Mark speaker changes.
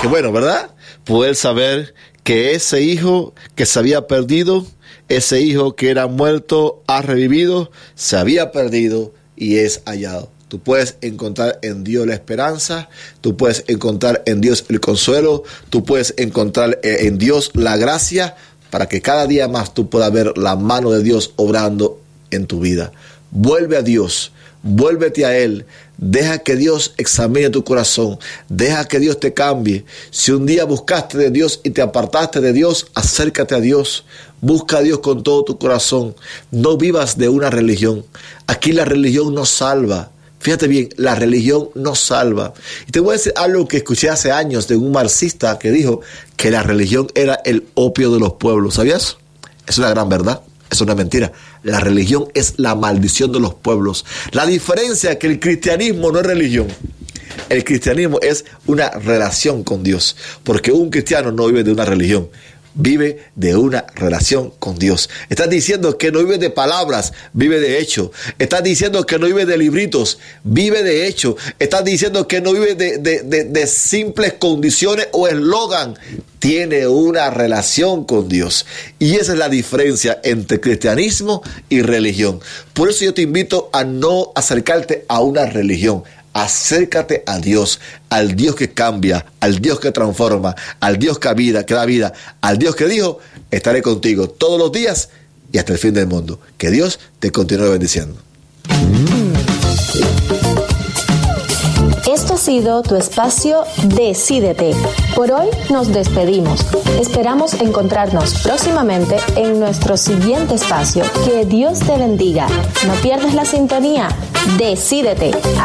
Speaker 1: Qué bueno, ¿verdad? Poder saber que ese hijo que se había perdido, ese hijo que era muerto, ha revivido, se había perdido y es hallado. Tú puedes encontrar en Dios la esperanza, tú puedes encontrar en Dios el consuelo, tú puedes encontrar en Dios la gracia para que cada día más tú puedas ver la mano de Dios obrando en tu vida. Vuelve a Dios, vuélvete a Él, deja que Dios examine tu corazón, deja que Dios te cambie. Si un día buscaste de Dios y te apartaste de Dios, acércate a Dios, busca a Dios con todo tu corazón. No vivas de una religión. Aquí la religión no salva. Fíjate bien, la religión no salva. Y te voy a decir algo que escuché hace años de un marxista que dijo que la religión era el opio de los pueblos. ¿Sabías? Es una gran verdad. Es una mentira. La religión es la maldición de los pueblos. La diferencia es que el cristianismo no es religión. El cristianismo es una relación con Dios. Porque un cristiano no vive de una religión. Vive de una relación con Dios. Estás diciendo que no vive de palabras, vive de hecho. Estás diciendo que no vive de libritos, vive de hecho. Estás diciendo que no vive de simples condiciones o eslogan. Tiene una relación con Dios. Y esa es la diferencia entre cristianismo y religión. Por eso yo te invito a no acercarte a una religión. Acércate a Dios, al Dios que cambia, al Dios que transforma, al Dios que da vida, al Dios que dijo, estaré contigo todos los días y hasta el fin del mundo. Que Dios te continúe bendiciendo.
Speaker 2: Esto ha sido tu espacio Decídete. Por hoy nos despedimos. Esperamos encontrarnos próximamente en nuestro siguiente espacio. Que Dios te bendiga. No pierdas la sintonía. Decídete.